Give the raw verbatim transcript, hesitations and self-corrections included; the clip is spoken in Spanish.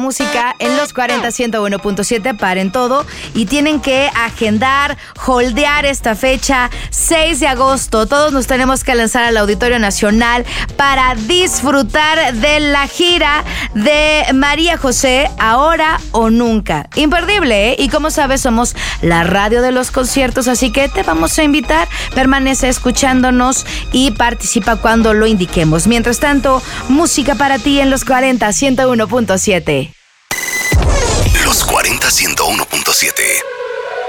música en los cuarenta ciento uno punto siete. Paren todo y tienen que agendar, holdear esta fecha, seis de agosto. Todos nos tenemos que lanzar al Auditorio Nacional para disfrutar de la gira de María José, Ahora o Nunca. Imperdible, ¿eh? Y como sabes, somos la radio de los conciertos, así que te vamos a invitar. Permanece escuchándonos y participa cuando lo indiquemos. Mientras tanto, música para ti en los cuarenta ciento uno punto siete. Los cuarenta ciento uno punto siete.